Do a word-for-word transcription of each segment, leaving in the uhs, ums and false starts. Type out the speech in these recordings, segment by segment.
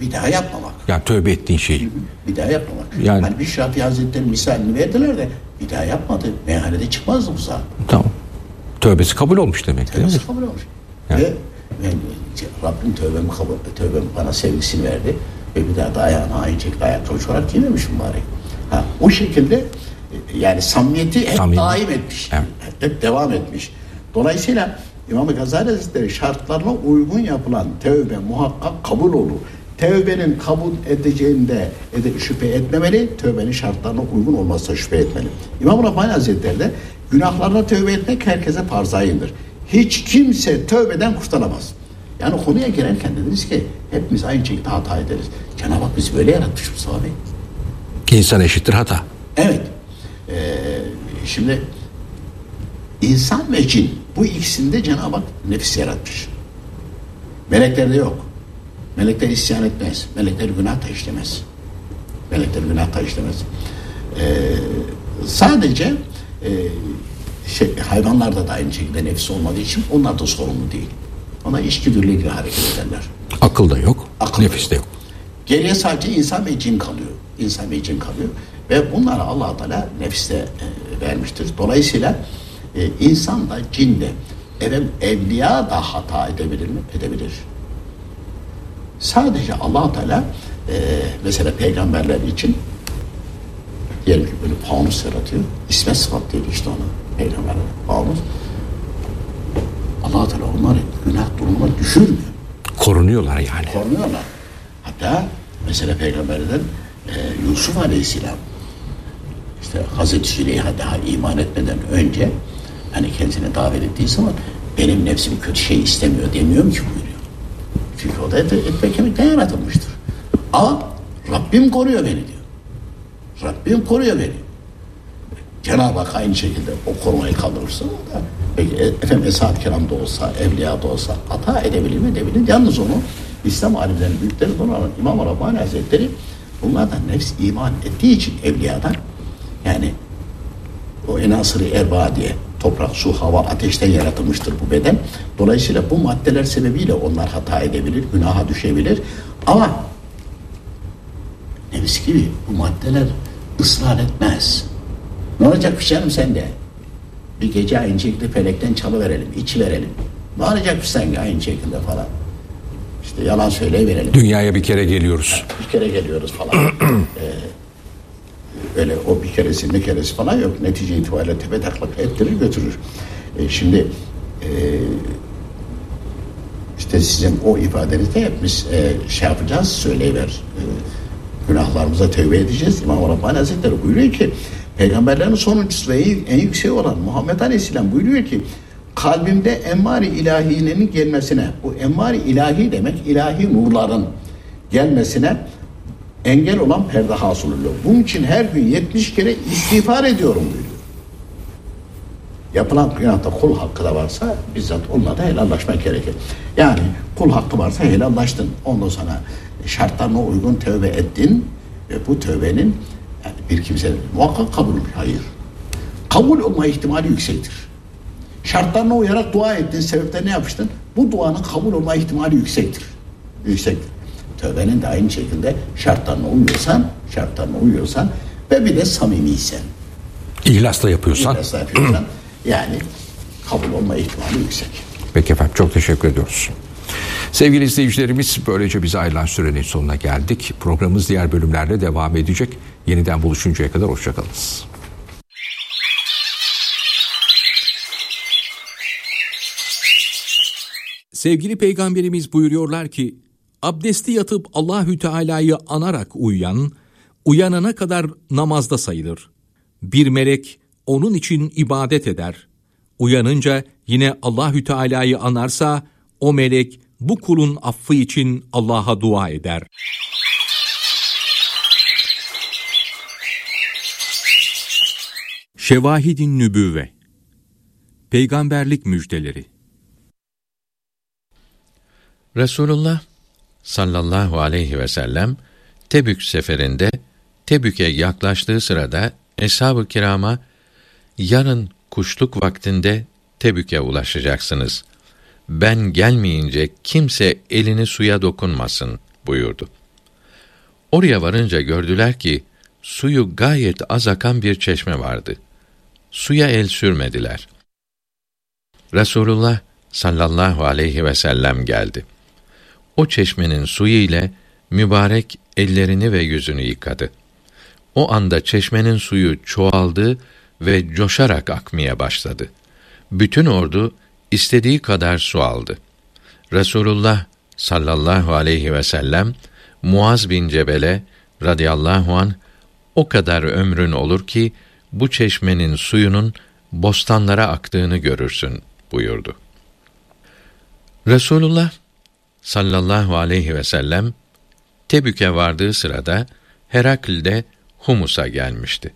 bir daha yapmamak. Yani tövbe ettiğin şeyi. Bir daha yapmamak. Yani, yani bir Şafii Hazretleri'nin misalini verdiler de bir daha yapmadı. Meyhanede çıkmazdı bu zat. Tamam. Tövbesi kabul olmuş demek. Tövbesi kabul olmuş. Yani. Ve yani, Rabbim tövbemi kabul, tövbemi bana sevgisini verdi. Ve bir daha da ayağına aynı şekilde ayakkabı çorap giymemiş mübarek. Ha, o şekilde yani samimiyeti hep Samimi. daim etmiş. Evet. Hep devam etmiş. Dolayısıyla İmam-ı Gazali Hazretleri şartlarına uygun yapılan tevbe muhakkak kabul olur. Tevbenin kabul edeceğinde ede, şüphe etmemeli, tövbenin şartlarına uygun olmazsa şüphe etmeli. İmam Rabbani Hazretleri de günahlarına tövbe etmek herkese farzayındır. Hiç kimse tövbeden kurtulamaz. Yani konuya girerken dediniz ki hepimiz aynı şekilde hata ederiz. Cenab-ı Hak bizi böyle yaratmış Mustafa Bey. İnsan eşittir hata. Evet. Ee, şimdi insan ve cin bu ikisinde Cenab-ı Hak nefis yaratmış. Meleklerde yok. Melekler isyan etmez. Melekler günah da işlemez. Melekler günah da işlemez. Ee, sadece e, şey, hayvanlarda da aynı şekilde nefis olmadığı için onlar da sorumlu değil. Ona içgüdüyle hareket ederler. Akıl da yok, Akıl nefis de yok. Geriye sadece insan ve cin kalıyor. İnsan ve cin kalıyor. Ve bunlara Allah-u Teala nefiste e, vermiştir. Dolayısıyla e, insan da cin de efendim, evliya da hata edebilir mi? Edebilir. Sadece Allah-u Teala e, mesela peygamberler için diyelim ki böyle fanus yaratıyor. İsmet sıfat değil işte onu. Peygamberler fanus. Allah-u Teala onları günah durumuna düşürmüyor. Korunuyorlar yani. Korunuyorlar. Hatta mesela peygamberden e, Yusuf Aleyhisselam işte Hazreti Züleyha daha iman etmeden önce hani kendisine davet ettiği zaman benim nefsim kötü şey istemiyor demiyorum ki buyuruyor. Çünkü o da et, et ve kemikten yaratılmıştır. Ama Rabbim koruyor beni diyor. Rabbim koruyor beni. Cenab-ı Hak aynı şekilde o korumayı kaldırırsa o da peki efendim Eshab-ı Kiram'da olsa, evliya da olsa hata edebilir mi? Edebilir. Yalnız onu İslam alimlerinin büyükleri olan İmam-ı Rabbani Hazretleri bunlardan nefs iman ettiği için evliyadan yani o enasır-ı erba diye toprak, su, hava, ateşten yaratılmıştır bu beden. Dolayısıyla bu maddeler sebebiyle onlar hata edebilir, günaha düşebilir. Ama nefis gibi bu maddeler ısrar etmez. Ne olacak canım sende? Bir gece aynı şekilde felekten çalıverelim, içi verelim. Ne olacak sen aynı şekilde falan. İşte yalan söyleyiverelim. Dünyaya bir kere geliyoruz. Bir kere geliyoruz falan. ee, öyle o bir keresi ne keresi falan yok. Netice itibariyle tepe taklak ettirir götürür. Ee, şimdi e, işte sizin o ifadenizde hepimiz e, şey yapacağız, söyleyiver. E, günahlarımıza tövbe edeceğiz. İmam Rabbani Hazretleri buyuruyor ki peygamberlerin sonuncusu ve en yüksek olan Muhammed Aleyhisselam buyuruyor ki kalbimde emmari ilahiyenin gelmesine, bu emmari ilahi demek ilahi nurların gelmesine engel olan perde hasıl oluyor. Bunun için her gün yetmiş kere istiğfar ediyorum buyuruyor. Yapılan günahta kul hakkı da varsa bizzat onunla da helallaşmak gerekir. Yani kul hakkı varsa helallaştın. Ondan sonra şartlarına uygun tövbe ettin ve bu tövbenin yani bir kimse muhakkak kabul olur. Hayır. Kabul olma ihtimali yüksektir. Şartlarına uyarak dua ettin, sebeplerine yapıştın. Bu duanın kabul olma ihtimali yüksektir. Yüksektir. Tövbenin de aynı şekilde şartlarına uyuyorsan, şartlarına uyuyorsan ve bir de samimiysen. İhlasla yapıyorsan. İhlasla yapıyorsan yani kabul olma ihtimali yüksek. Peki efendim, çok teşekkür ediyoruz. Sevgili izleyicilerimiz, böylece bize ayrılan sürenin sonuna geldik. Programımız diğer bölümlerle devam edecek. Yeniden buluşuncaya kadar hoşçakalınız. Sevgili Peygamberimiz buyuruyorlar ki, abdesti yatıp Allahü Teala'yı anarak uyuyan, uyanana kadar namazda sayılır. Bir melek onun için ibadet eder. Uyanınca yine Allahü Teala'yı anarsa, o melek bu kulun affı için Allah'a dua eder. Şevahid-i Nübüvve. Peygamberlik müjdeleri. Resulullah sallallahu aleyhi ve sellem Tebük seferinde Tebük'e yaklaştığı sırada Eshab-ı Kiram'a yarın kuşluk vaktinde Tebük'e ulaşacaksınız. Ben gelmeyince kimse elini suya dokunmasın buyurdu. Oraya varınca gördüler ki suyu gayet az akan bir çeşme vardı. Suya el sürmediler. Resulullah sallallahu aleyhi ve sellem geldi. O çeşmenin suyu ile mübarek ellerini ve yüzünü yıkadı. O anda çeşmenin suyu çoğaldı ve coşarak akmaya başladı. Bütün ordu istediği kadar su aldı. Resulullah sallallahu aleyhi ve sellem Muaz bin Cebel'e radıyallahu anh, o kadar ömrün olur ki bu çeşmenin suyunun bostanlara aktığını görürsün buyurdu. Resulullah sallallahu aleyhi ve sellem Tebük'e vardığı sırada Herakl'de Humus'a gelmişti.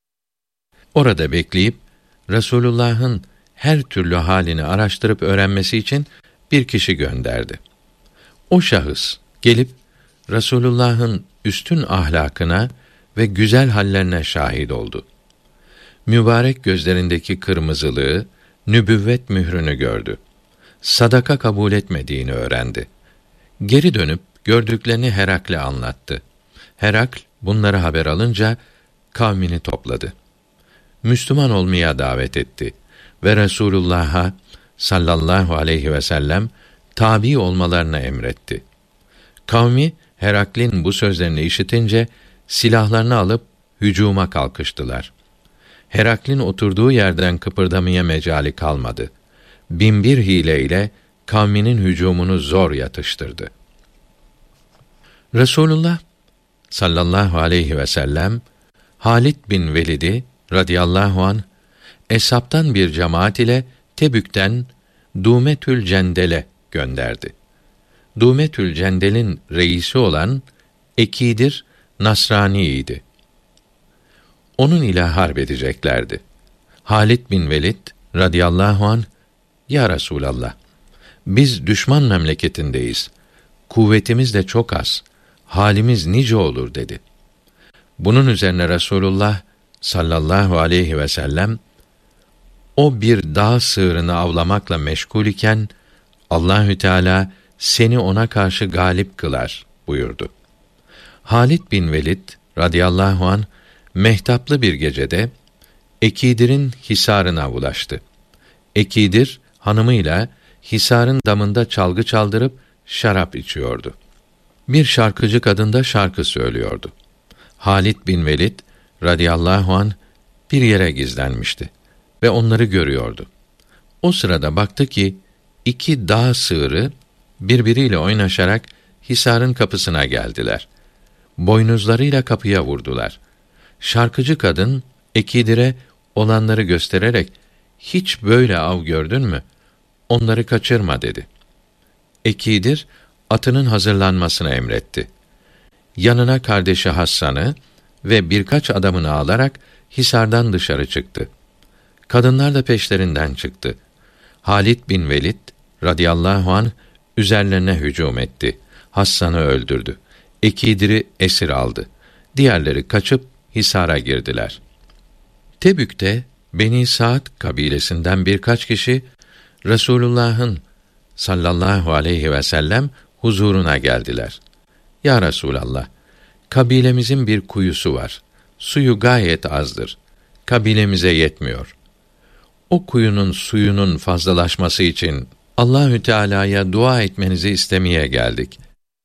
Orada bekleyip Resulullah'ın her türlü halini araştırıp öğrenmesi için bir kişi gönderdi. O şahıs gelip Resulullah'ın üstün ahlakına ve güzel hallerine şahit oldu. Mübarek gözlerindeki kırmızılığı, nübüvvet mührünü gördü. Sadaka kabul etmediğini öğrendi. Geri dönüp gördüklerini Herakle anlattı. Herakl bunları haber alınca kavmini topladı. Müslüman olmaya davet etti ve Resulullah'a sallallahu aleyhi ve sellem tabi olmalarını emretti. Kavmi Herakl'in bu sözlerini işitince silahlarını alıp hücuma kalkıştılar. Herakl'in oturduğu yerden kıpırdamaya mecali kalmadı. Binbir hileyle kavminin hücumunu zor yatıştırdı. Resulullah sallallahu aleyhi ve sellem Halid bin Velid'i radıyallahu anh eshaptan bir cemaat ile Tebük'ten Dumetül Cendel'e gönderdi. Dumetül Cendel'in reisi olan Ekidir Nasrani'ydi. Onun ile harp edeceklerdi. Halid bin Velid radıyallahu anh, ya Resulallah, biz düşman memleketindeyiz. Kuvvetimiz de çok az. Halimiz nice olur dedi. Bunun üzerine Resulullah sallallahu aleyhi ve sellem o bir dağ sığırını avlamakla meşgul iken Allahü Teala seni ona karşı galip kılar buyurdu. Halid bin Velid radıyallahu anh mehtaplı bir gecede Ekidir'in hisarına ulaştı. Ekidir hanımıyla hisarın damında çalgı çaldırıp şarap içiyordu. Bir şarkıcı kadın da şarkı söylüyordu. Halid bin Velid radıyallahu anh bir yere gizlenmişti ve onları görüyordu. O sırada baktı ki iki dağ sığırı birbiriyle oynaşarak hisarın kapısına geldiler. Boynuzlarıyla kapıya vurdular. Şarkıcı kadın Ekidir'e olanları göstererek hiç böyle av gördün mü? Onları kaçırma dedi. Ekidir atının hazırlanmasını emretti. Yanına kardeşi Hassan'ı ve birkaç adamını alarak hisardan dışarı çıktı. Kadınlar da peşlerinden çıktı. Halid bin Velid radıyallahu anh üzerlerine hücum etti. Hassan'ı öldürdü. Ekidir'i esir aldı. Diğerleri kaçıp hisara girdiler. Tebük'te Beni Sa'd kabilesinden birkaç kişi Resulullah'ın sallallahu aleyhi ve sellem huzuruna geldiler. Ya Resulallah, kabilemizin bir kuyusu var. Suyu gayet azdır. Kabilemize yetmiyor. O kuyunun suyunun fazlalaşması için Allahü Teala'ya dua etmenizi istemeye geldik.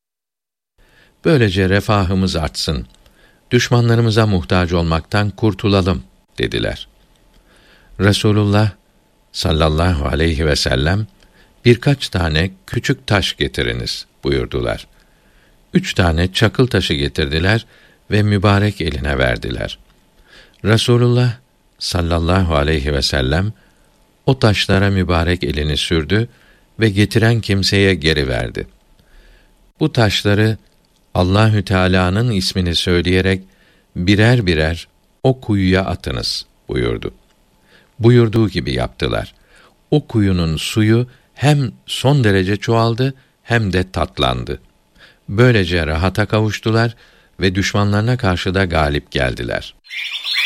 Böylece refahımız artsın. Düşmanlarımıza muhtaç olmaktan kurtulalım dediler. Resulullah sallallahu aleyhi ve sellem birkaç tane küçük taş getiriniz buyurdular. Üç tane çakıl taşı getirdiler ve mübarek eline verdiler. Resulullah sallallahu aleyhi ve sellem o taşlara mübarek elini sürdü ve getiren kimseye geri verdi. Bu taşları Allahü Teala'nın ismini söyleyerek birer birer o kuyuya atınız buyurdu. Buyurduğu gibi yaptılar. O kuyunun suyu hem son derece çoğaldı hem de tatlandı. Böylece rahata kavuştular ve düşmanlarına karşı da galip geldiler.